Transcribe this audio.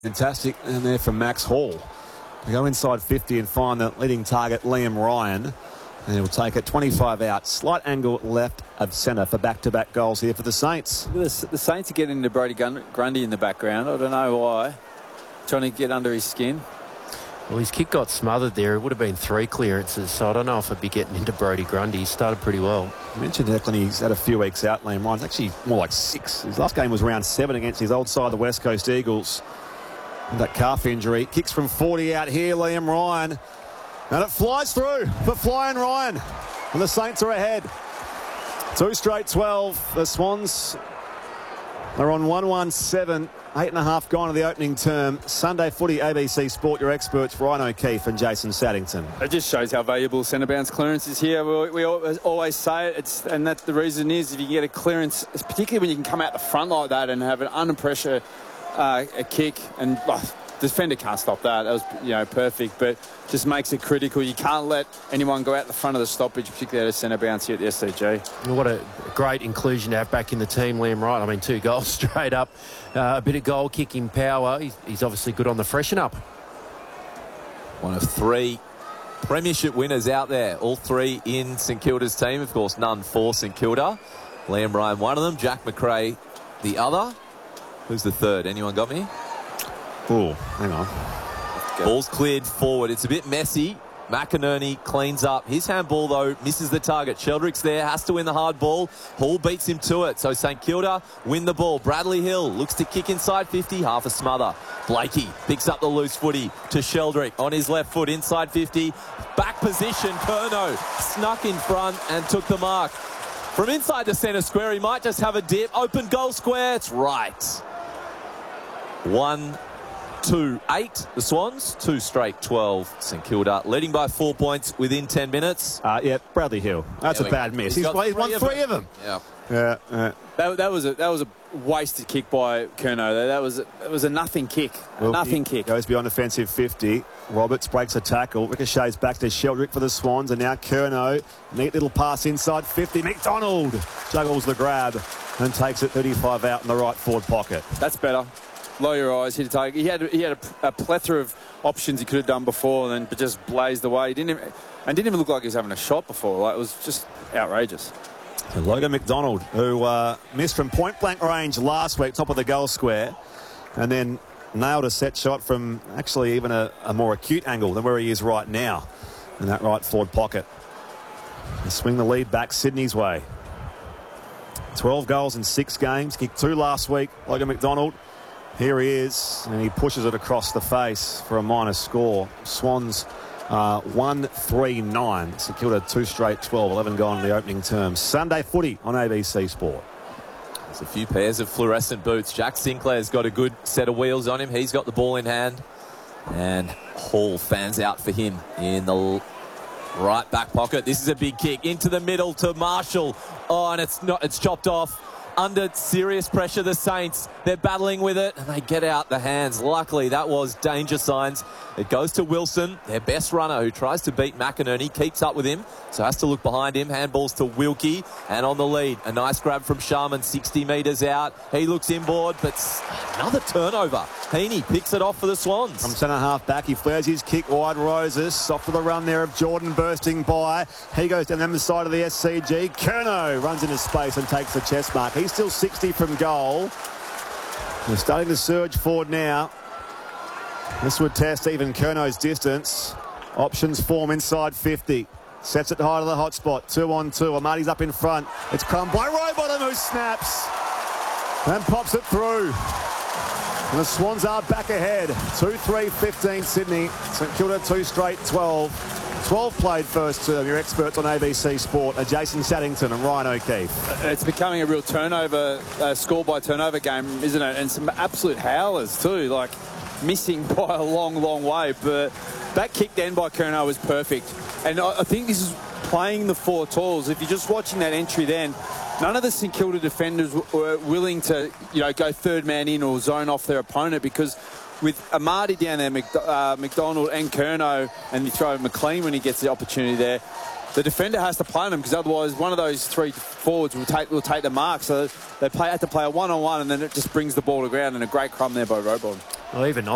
Fantastic, and there from Max Hall. We go inside 50 and find the leading target, Liam Ryan. And he'll take it 25 out. Slight angle left of centre for back-to-back goals here for the Saints. The Saints are getting into Brody Grundy in the background. I don't know why. Trying to get under his skin. Well, his kick got smothered there. It would have been 3 clearances, so I don't know if it'd be getting into Brody Grundy. He started pretty well. You mentioned Declan, he's had a few weeks out, Liam Ryan's actually more like 6. His last game was round 7 against his old side, the West Coast Eagles. With that calf injury. Kicks from 40 out here, Liam Ryan. And it flies through for Flying Ryan. And the Saints are ahead. 2 straight 12. The Swans are on 1-1-7. 8.5 gone to the opening term. Sunday footy, ABC Sport, your experts, Ryan O'Keefe and Jason Saddington. It just shows how valuable centre bounce clearance is here. We always say it, and that the reason is if you get a clearance, particularly when you can come out the front like that and have an under pressure a kick, and the defender can't stop that. That was perfect, but just makes it critical. You can't let anyone go out the front of the stoppage, particularly at a centre bounce here at the SCG. What a great inclusion to have back in the team, Liam Ryan. I mean, 2 goals straight up, a bit of goal kicking power. He's obviously good on the freshen up. One of 3 premiership winners out there, all 3 in St Kilda's team. Of course, none for St Kilda. Liam Ryan, one of them. Jack McRae, the other. Who's the third? Anyone got me? Oh, hang on. Ball's cleared forward. It's a bit messy. McInerney cleans up. His handball, though, misses the target. Sheldrick's there, has to win the hard ball. Hall beats him to it. So St Kilda win the ball. Bradley Hill looks to kick inside 50, half a smother. Blakey picks up the loose footy to Sheldrick on his left foot, inside 50. Back position, Curnow snuck in front and took the mark. From inside the centre square, he might just have a dip. Open goal square, it's right. 1-2-8, the Swans. 2 straight 12, St Kilda. Leading by 4 points within 10 minutes. Yeah, Bradley Hill. That's a bad miss. He's won 3 of them. Yeah. That was a wasted kick by Curnow. That was a nothing kick. Nothing kick. Goes beyond offensive 50. Roberts breaks a tackle. Ricochets back to Sheldrick for the Swans. And now Curnow. Neat little pass inside 50. McDonald juggles the grab and takes it 35 out in the right forward pocket. That's better. Lower your eyes, hit a target. He had a plethora of options he could have done before, but just blazed away. He didn't even look like he was having a shot before. It was just outrageous. And Logan McDonald, who missed from point-blank range last week, top of the goal square, and then nailed a set shot from actually even a more acute angle than where he is right now in that right forward pocket. They swing the lead back Sydney's way. 12 goals in 6 games. Kicked 2 last week, Logan McDonald. Here he is, and he pushes it across the face for a minor score. Swans 1-3-9. St Kilda 2 straight 12, 11 gone in the opening term. Sunday footy on ABC Sport. There's a few pairs of fluorescent boots. Jack Sinclair's got a good set of wheels on him. He's got the ball in hand. And Hall fans out for him in the right back pocket. This is a big kick into the middle to Marshall. Oh, and it's chopped off. Under serious pressure, the Saints, they're battling with it, and they get out the hands. Luckily, that was danger signs. It goes to Wilson, their best runner, who tries to beat McInerney, keeps up with him, so has to look behind him. Handballs to Wilkie, and on the lead, a nice grab from Sharman, 60 metres out. He looks inboard, but another turnover. Heaney picks it off for the Swans. From centre half back, he flares his kick wide. Roses, soft for the run there of Jordan bursting by. He goes down the side of the SCG. Curnow runs into space and takes the chest mark. He's still 60 from goal. They're starting to surge forward now. This would test even Curnow's distance. Options form inside 50. Sets it high to the hot spot. 2-on-2. Amati's up in front. It's crumbed by Rowbottom, who snaps and pops it through. And the Swans are back ahead. 2-3-15 Sydney. St Kilda 2 straight 12. 12 played first term. Your experts on ABC Sport are Jason Saddington and Ryan O'Keefe. It's becoming a real turnover, score by turnover game, isn't it? And some absolute howlers too, like missing by a long, long way. But that kick then by Curnow was perfect. And I think this is playing the 4 talls. If you're just watching that entry then, none of the St Kilda defenders were willing to, go third man in or zone off their opponent, because with Amati down there, McDonald and Curnow, and you throw McLean when he gets the opportunity there, the defender has to play on them, because otherwise one of those 3 forwards will take the mark. So they have to play a one-on-one, and then it just brings the ball to ground, and a great crumb there by Rowbottom. Well, even